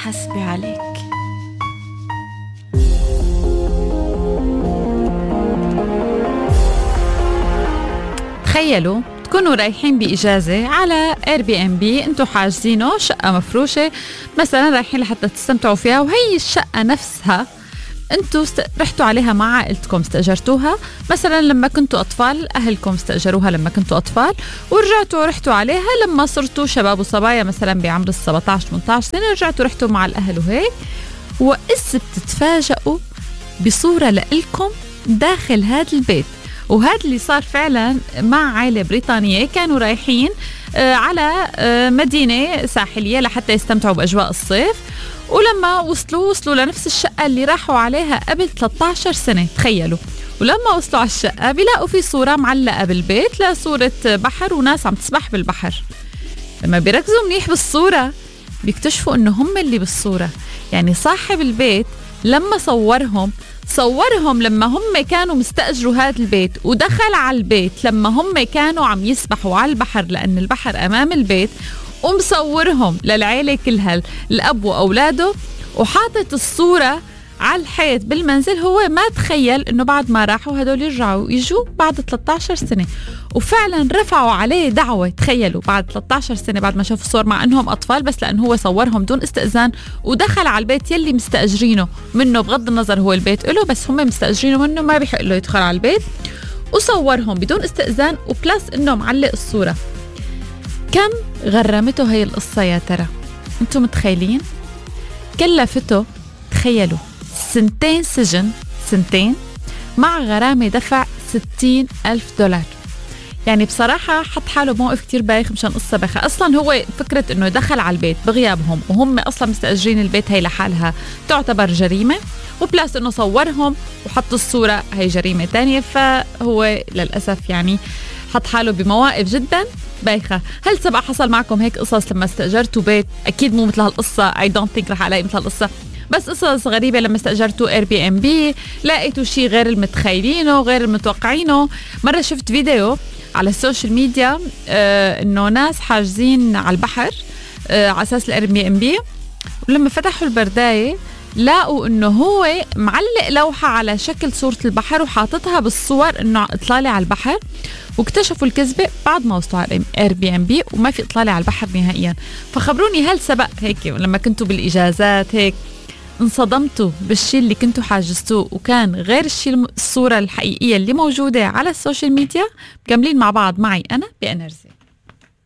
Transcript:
حسبي عليك. تخيلوا تكونوا رايحين بإجازة على Airbnb، انتوا حاجزينه شقة مفروشة مثلا، رايحين لحتى تستمتعوا فيها، وهي الشقة نفسها انتوا رحتوا عليها مع عائلتكم، استأجرتوها مثلا لما كنتوا أطفال، أهلكم استأجروها لما كنتوا أطفال، ورجعتوا رحتوا عليها لما صرتوا شباب وصبايا مثلا بعمر 17-18 سنة، رجعتوا رحتوا مع الأهل وهيك. وإذ بتتفاجئوا بصورة لإلكم داخل هذا البيت. وهذا اللي صار فعلا مع عائلة بريطانية، كانوا رايحين على مدينة ساحلية لحتى يستمتعوا بأجواء الصيف، ولما وصلوا لنفس الشقة اللي راحوا عليها قبل 13 سنة. تخيلوا، ولما وصلوا على الشقة بيلاقوا في صورة معلقة بالبيت لصورة بحر وناس عم تسبح بالبحر. لما بيركزوا منيح بالصورة بيكتشفوا انه هم اللي بالصورة، يعني صاحب البيت لما صورهم لما هم كانوا مستأجروا هذا البيت، ودخل على البيت لما هم كانوا عم يسبحوا على البحر لأن البحر أمام البيت، ومصورهم للعيلة كلها، الأب وأولاده، وحاطط الصورة على الحيط بالمنزل. هو ما تخيل انه بعد ما راحوا هدول يجوا بعد 13 سنة، وفعلا رفعوا عليه دعوة. تخيلوا بعد 13 سنة بعد ما شافوا الصور، مع انهم اطفال، بس لانه هو صورهم دون استئذان، ودخل على البيت يلي مستأجرينه منه، بغض النظر هو البيت له، بس هم مستأجرينه منه، ما بيحق له يدخل على البيت، وصورهم بدون استئذان، وبلاس انه معلق الصورة. كم غرمته هي القصة يا ترى؟ انتم متخيلين؟ كلفته، تخيلوا، 2 سجن، 2 مع غرامة دفع $60,000. يعني بصراحة حط حاله بموقف كتير بايخ مشان قصة بايخة. أصلا هو فكرة إنه دخل على البيت بغيابهم وهم أصلا مستأجرين البيت، هي لحالها تعتبر جريمة، وبلاس إنه صورهم وحط الصورة، هي جريمة تانية. فهو للأسف يعني حط حاله بمواقف جدا بايخة. هل سبق حصل معكم هيك قصص لما استأجرتوا بيت؟ أكيد مو مثل هالقصة، I don't think رح ألاقي مثل هالقصة، بس قصص غريبة لما استأجرتوا Airbnb لقيتوا شيء غير المتخيلينه، غير المتوقعينه. مرة شفت فيديو على السوشيال ميديا إنه ناس حاجزين على البحر على أساس Airbnb، ولما فتحوا البرداية لاقوا إنه هو معلق لوحة على شكل صورة البحر وحاطتها بالصور إنه إطلالة على البحر، واكتشفوا الكذبة بعد ما وصلوا على Airbnb وما في إطلالة على البحر نهائيا. فخبروني، هل سبق هيك لما كنتوا بالإجازات هيك انصدمتوا بالشي اللي كنتوا حاجزتوه وكان غير الصورة الحقيقية اللي موجودة على السوشيال ميديا؟ مكملين مع بعض معي أنا بإنرجي.